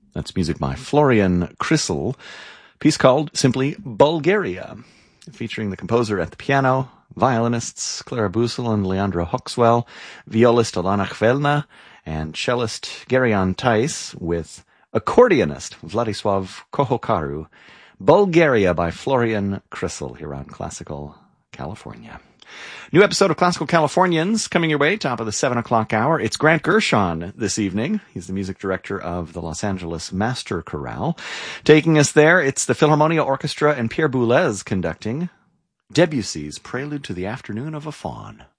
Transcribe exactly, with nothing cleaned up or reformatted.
That's music by Florian Krycl, piece called simply Bulgaria, featuring the composer at the piano, violinists Clara Busel and Leandro Hoxwell, violist Alana Chvelna, and cellist Gerian Tais, with accordionist Vladislav Kohokaru. Bulgaria by Florian Krycl here on Classical California. New episode of Classical Californians coming your way, top of the seven o'clock hour. It's Grant Gershon this evening. He's the music director of the Los Angeles Master Chorale. Taking us there, it's the Philharmonia Orchestra and Pierre Boulez conducting Debussy's Prelude to the Afternoon of a Faun.